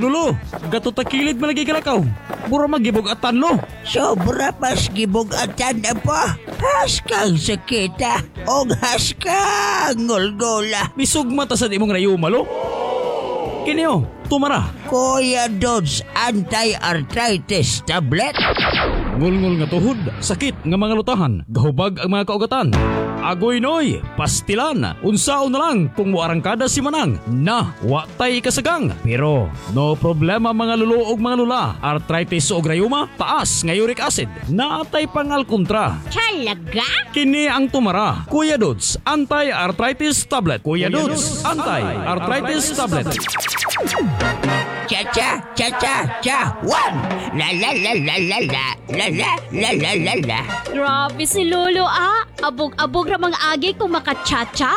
Lolo, gato takilid malagi kalakaw. Mura magibog-atan lo. Sobra pas gibug-atan na po. Haskang sakita. O haskang ngulgula. Misugma ta sa di mong rayuma lo. Kinyo, tumara. Kuya Dodds anti-arthritis tablet. Ngul-ngul nga tuhod, sakit nga mga lutahan, gahubag ang mga kaugatan. Agoy noy, pastilan, unsaon na lang kung muarangkada si Manang na watay kasagang. Pero no problema mga lulo og mga lula, arthritis o rayuma, taas nga uric acid, naatay pangal kontra. Talaga? Kini ang tumara, Kuya Dodds anti-arthritis tablet. Kuya Dodds anti-arthritis tablet. Cha-cha, cha-cha-cha. One. La la la la la la. La la la la la la. Grabe si Lolo Abog-abog ramang agi kung makachacha.